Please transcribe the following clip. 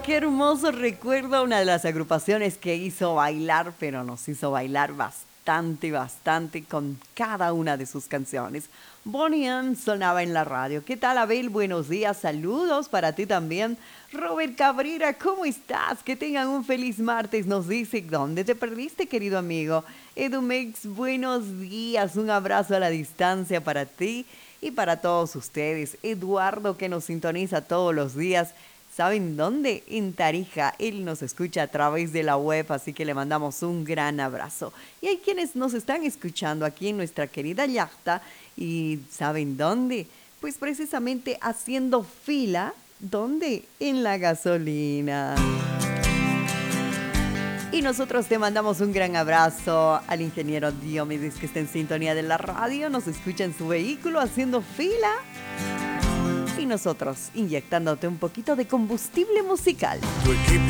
Qué hermoso recuerdo, una de las agrupaciones que hizo bailar, pero nos hizo bailar bastante, bastante con cada una de sus canciones. Bonnie M sonaba en la radio. ¿Qué tal, Abel? Buenos días, saludos para ti también. Robert Cabrera, ¿cómo estás? Que tengan un feliz martes, nos dice. ¿Dónde te perdiste, querido amigo? Edumex, buenos días, un abrazo a la distancia para ti y para todos ustedes. Eduardo, que nos sintoniza todos los días. ¿Saben dónde? En Tarija. Él nos escucha a través de la web, así que le mandamos un gran abrazo. Y hay quienes nos están escuchando aquí en nuestra querida yachta. ¿Y saben dónde? Pues precisamente haciendo fila. ¿Dónde? En la gasolina. Y nosotros te mandamos un gran abrazo al ingeniero Diomedes, que está en sintonía de la radio, nos escucha en su vehículo haciendo fila. Y nosotros inyectándote un poquito de combustible musical. Tu equipo